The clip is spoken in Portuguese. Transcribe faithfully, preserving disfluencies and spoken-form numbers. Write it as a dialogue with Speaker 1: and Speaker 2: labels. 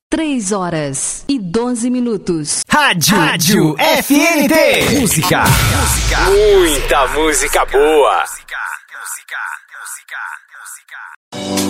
Speaker 1: Três horas e doze minutos.
Speaker 2: Rádio, Rádio F N T. Música. Música.
Speaker 3: Muita música boa.